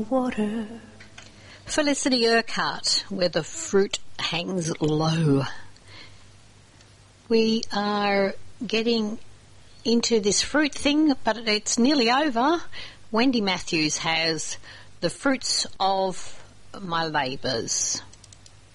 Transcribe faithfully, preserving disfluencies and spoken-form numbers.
water. Felicity Urquhart, Where the Fruit Hangs Low. We are getting into this fruit thing, but it's nearly over. Wendy Matthews has The Fruits of My Labours.